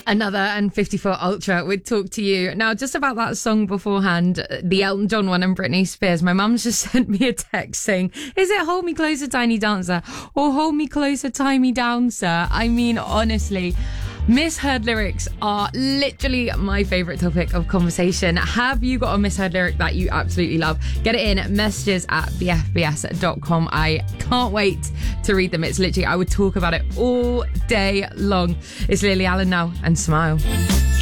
Another and 54 Ultra would talk to you. Now, just about that song beforehand, the Elton John one and Britney Spears, my mum's just sent me a text saying, is it Hold Me Closer, Tiny Dancer or Hold Me Closer, Tie Me Down, Sir? I mean, honestly, misheard lyrics are literally my favourite topic of conversation. Have you got a misheard lyric that you absolutely love? Get it in messages at bfbs.com. I can't wait to read them. It's literally, I would talk about it all day long. It's Lily Allen now and Smile.